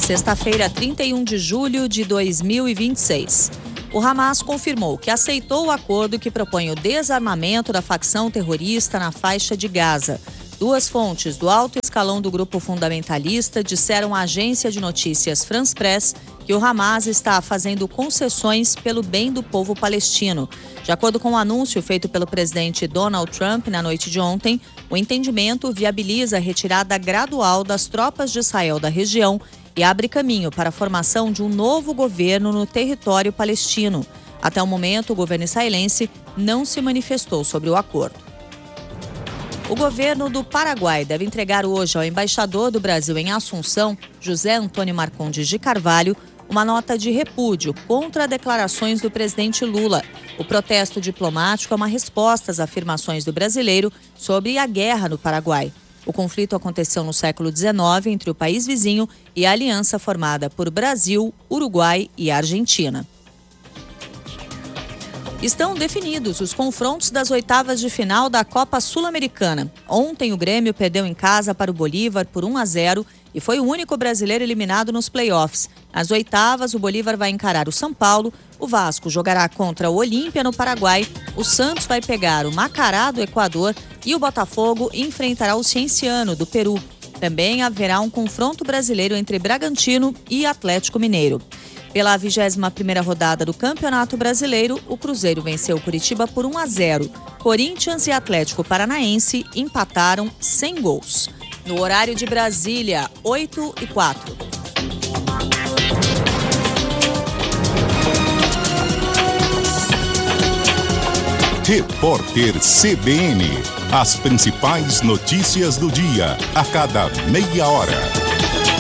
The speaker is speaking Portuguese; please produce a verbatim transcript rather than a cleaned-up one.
sexta-feira, trinta e um de julho de dois mil e vinte e seis. O Hamas confirmou que aceitou o acordo que propõe o desarmamento da facção terrorista na faixa de Gaza. Duas fontes do alto escalão do grupo fundamentalista disseram à agência de notícias France Press que o Hamas está fazendo concessões pelo bem do povo palestino. De acordo com o anúncio feito pelo presidente Donald Trump na noite de ontem, o entendimento viabiliza a retirada gradual das tropas de Israel da região e abre caminho para a formação de um novo governo no território palestino. Até o momento, o governo israelense não se manifestou sobre o acordo. O governo do Paraguai deve entregar hoje ao embaixador do Brasil em Assunção, José Antônio Marcondes de Carvalho, uma nota de repúdio contra declarações do presidente Lula. O protesto diplomático é uma resposta às afirmações do brasileiro sobre a guerra no Paraguai. O conflito aconteceu no século dezenove entre o país vizinho e a aliança formada por Brasil, Uruguai e Argentina. Estão definidos os confrontos das oitavas de final da Copa Sul-Americana. Ontem o Grêmio perdeu em casa para o Bolívar por um a zero e foi o único brasileiro eliminado nos playoffs. Nas oitavas, o Bolívar vai encarar o São Paulo, o Vasco jogará contra o Olímpia no Paraguai, o Santos vai pegar o Macará do Equador e o Botafogo enfrentará o Cienciano do Peru. Também haverá um confronto brasileiro entre Bragantino e Atlético Mineiro. Pela vigésima primeira rodada do Campeonato Brasileiro, o Cruzeiro venceu o Curitiba por um a zero. Corinthians e Atlético Paranaense empataram sem gols. No horário de Brasília, oito e quatro. Repórter C B N. As principais notícias do dia, a cada meia hora.